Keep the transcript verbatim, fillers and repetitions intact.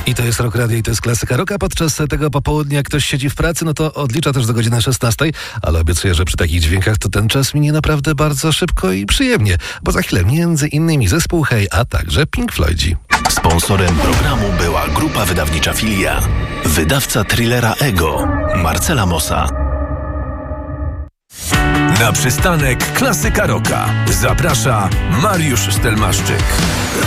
I to jest Rock Radio i to jest Klasyka Rocka. Podczas tego popołudnia ktoś siedzi w pracy, no to odlicza też do godziny szesnastej, ale obiecuję, że przy takich dźwiękach to ten czas minie naprawdę bardzo szybko i przyjemnie, bo za chwilę między innymi zespół Hej, a także Pink Floydzi. Sponsorem programu była grupa wydawnicza Filia. Wydawca thrillera Ego, Marcela Mossa. Na przystanek Klasyka Rocka zaprasza Mariusz Stelmaszczyk.